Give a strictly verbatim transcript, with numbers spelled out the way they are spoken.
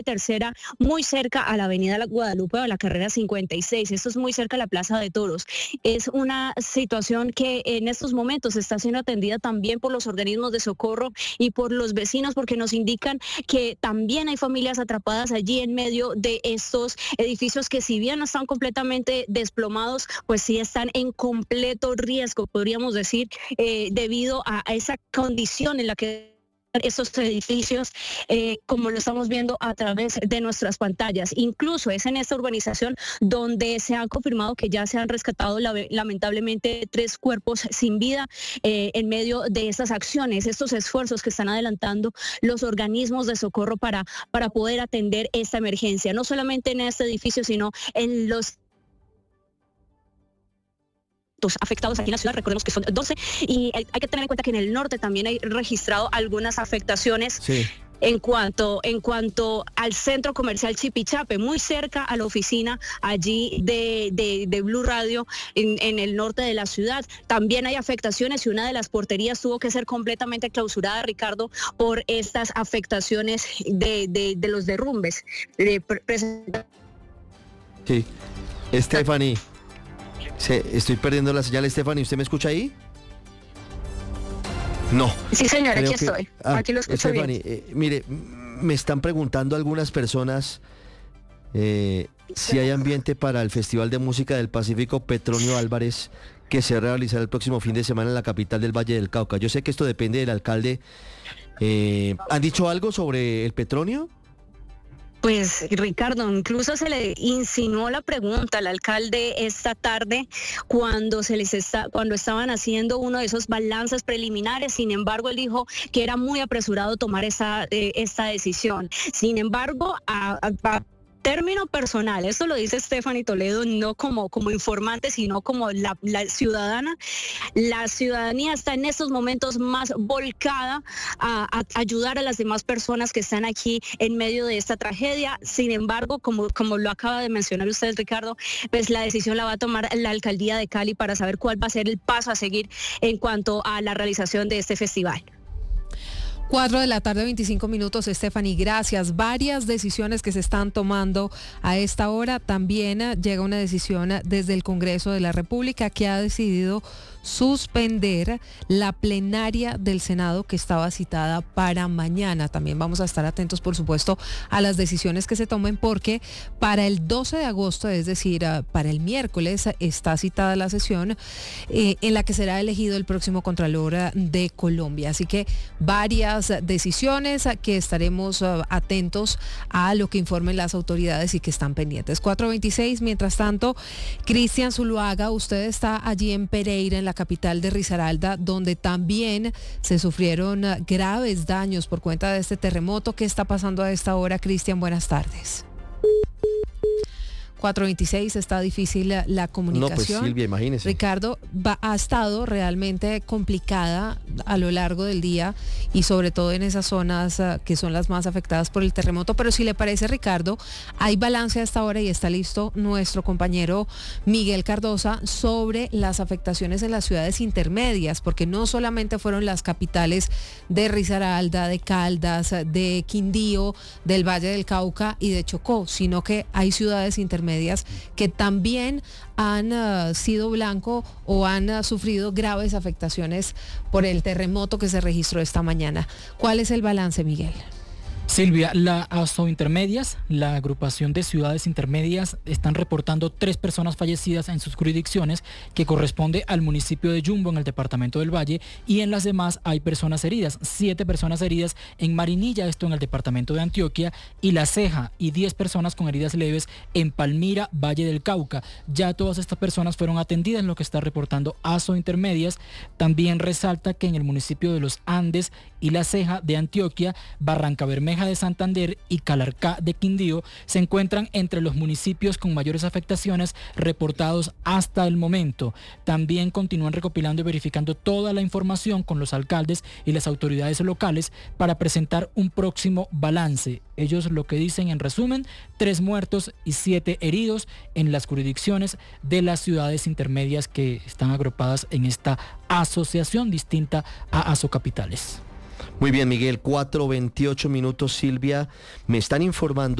Tercera, muy cerca a la avenida La Guadalupe o a la carrera cincuenta y seis. Esto es muy cerca a la Plaza de Toros. Es una situación que en estos momentos está siendo atendida también por los organismos de socorro y por los vecinos, porque nos indican que también hay familias atrapadas allí en medio de estos edificios que, si bien no están completamente desplomados, pues sí están en completo riesgo, podríamos decir, eh, debido a, a esa condición en la que estos edificios, eh, como lo estamos viendo a través de nuestras pantallas. Incluso es en esta urbanización donde se ha confirmado que ya se han rescatado la, lamentablemente tres cuerpos sin vida eh, en medio de estas acciones, estos esfuerzos que están adelantando los organismos de socorro para, para poder atender esta emergencia, no solamente en este edificio, sino en los afectados aquí en la ciudad. Recordemos que son doce, y hay, hay que tener en cuenta que en el norte también hay registrado algunas afectaciones. Sí. En cuanto, en cuanto al centro comercial Chipichape, muy cerca a la oficina allí de, de, de Blue Radio en, en el norte de la ciudad, también hay afectaciones, y una de las porterías tuvo que ser completamente clausurada, Ricardo, por estas afectaciones de, de, de los derrumbes. De sí, Stephanie. Se, estoy perdiendo la señal, Stephanie. ¿Usted me escucha ahí? No. Sí, señor, aquí que, estoy. Ah, aquí lo escucho Stephanie, bien. Eh, mire, me están preguntando algunas personas eh, si hay ambiente para el Festival de Música del Pacífico Petronio Álvarez, que se realizará el próximo fin de semana en la capital del Valle del Cauca. Yo sé que esto depende del alcalde. Eh, ¿Han dicho algo sobre el Petronio? Pues, Ricardo, incluso se le insinuó la pregunta al alcalde esta tarde cuando se les está, cuando estaban haciendo uno de esos balances preliminares. Sin embargo, él dijo que era muy apresurado tomar esa, eh, esta decisión. Sin embargo, a, a, a término personal, esto lo dice Stephanie Toledo, no como, como informante, sino como la, la ciudadana. La ciudadanía está en estos momentos más volcada a, a ayudar a las demás personas que están aquí en medio de esta tragedia. Sin embargo, como, como lo acaba de mencionar usted, Ricardo, pues la decisión la va a tomar la alcaldía de Cali para saber cuál va a ser el paso a seguir en cuanto a la realización de este festival. Cuatro de la tarde, veinticinco minutos, Stephanie, gracias. Varias decisiones que se están tomando a esta hora. También llega una decisión desde el Congreso de la República, que ha decidido suspender la plenaria del Senado que estaba citada para mañana. También vamos a estar atentos, por supuesto, a las decisiones que se tomen, porque para el doce de agosto, es decir, para el miércoles, está citada la sesión eh, en la que será elegido el próximo Contralor de Colombia. Así que varias decisiones que estaremos uh, atentos a lo que informen las autoridades y que están pendientes. cuatro veintiséis, mientras tanto, Cristian Zuluaga, usted está allí en Pereira, en la capital de Risaralda, donde también se sufrieron uh, graves daños por cuenta de este terremoto. ¿Qué está pasando a esta hora, Cristian? Buenas tardes. cuatro veintiséis, está difícil la, la comunicación. No, pues Silvia, imagínese. Ricardo, va, ha estado realmente complicada a lo largo del día, y sobre todo en esas zonas uh, que son las más afectadas por el terremoto. Pero si le parece, Ricardo, hay balance a esta hora y está listo nuestro compañero Miguel Cardosa sobre las afectaciones en las ciudades intermedias, porque no solamente fueron las capitales de Risaralda, de Caldas, de Quindío, del Valle del Cauca y de Chocó, sino que hay ciudades intermedias que también han uh, sido blanco o han uh, sufrido graves afectaciones por el terremoto que se registró esta mañana. ¿Cuál es el balance, Miguel? Silvia, la ASO Intermedias, la agrupación de ciudades intermedias, están reportando tres personas fallecidas en sus jurisdicciones, que corresponde al municipio de Yumbo en el departamento del Valle, y en las demás hay personas heridas, siete personas heridas en Marinilla, esto en el departamento de Antioquia, y La Ceja, y diez personas con heridas leves en Palmira, Valle del Cauca. Ya todas estas personas fueron atendidas, en lo que está reportando ASO Intermedias. También resalta que en el municipio de Los Andes y La Ceja de Antioquia, Barranca Bermeja de Santander y Calarcá de Quindío se encuentran entre los municipios con mayores afectaciones reportados hasta el momento. También continúan recopilando y verificando toda la información con los alcaldes y las autoridades locales para presentar un próximo balance. Ellos lo que dicen en resumen: tres muertos y siete heridos en las jurisdicciones de las ciudades intermedias que están agrupadas en esta asociación distinta a ASO Capitales. Muy bien, Miguel, cuatro veintiocho minutos, Silvia, me están informando